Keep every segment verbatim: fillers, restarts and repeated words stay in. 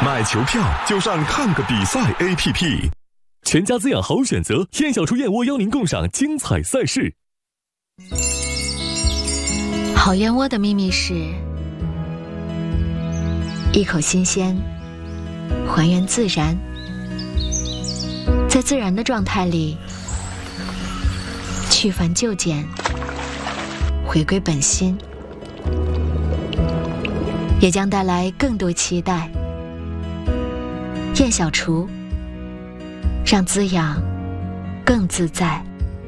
买球票就上看个比赛 A P P。 全家滋养好选择，燕小厨燕窝邀您共赏精彩赛事。 好燕窝的秘密是一口新鲜，还原自然，在自然的状态里去繁就简，回归本心，也将带来更多期待。燕小厨，让滋养更自在。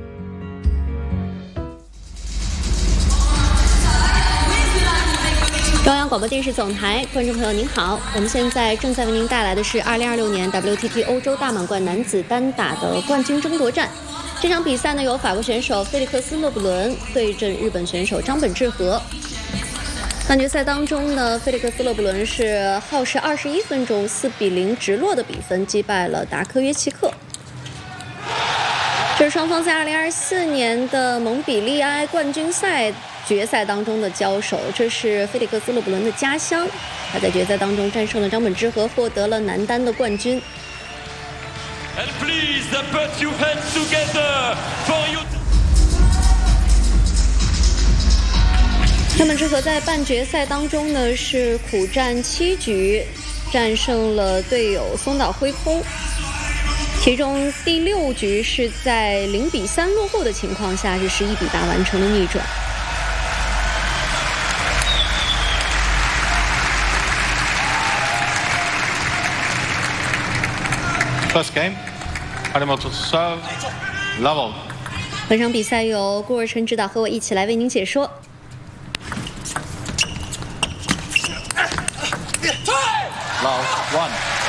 中央广播电视总台观众朋友您好，我们现在正在为您带来的是二零二六年 W T T 欧洲大满贯男子单打的冠军争夺战。这场比赛呢，由法国选手菲利克斯·勒布伦对阵日本选手张本智和。半决赛当中呢，菲利克斯·勒布伦是耗时二十一分钟四比零直落的比分击败了达科约奇克。这是双方在二零二四年的蒙彼利埃冠军赛决赛当中的交手，这是菲利克斯·勒布伦的家乡，他在决赛当中战胜了张本智和，获得了男单的冠军。 And please put your hands together for you. 张本智和在半决赛当中呢是苦战七局，战胜了队友松岛辉空。其中第六局是在零比三落后的情况下，是十一比八完成了逆转。 First game, Harimoto serve, level. 本场比赛由郭若琛指导，和我一起来为您解说。 Love one.